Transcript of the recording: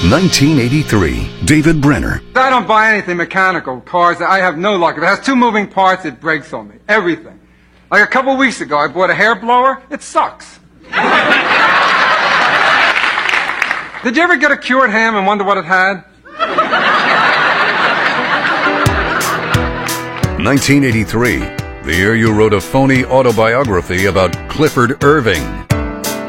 1983, David Brenner. I don't buy anything mechanical, cars. I have no luck. If it has two moving parts, it breaks on me. Everything. Like a couple weeks ago, I bought a hair blower. It sucks. Did you ever get a cured ham and wonder what it had? 1983, the year you wrote a phony autobiography about Clifford Irving.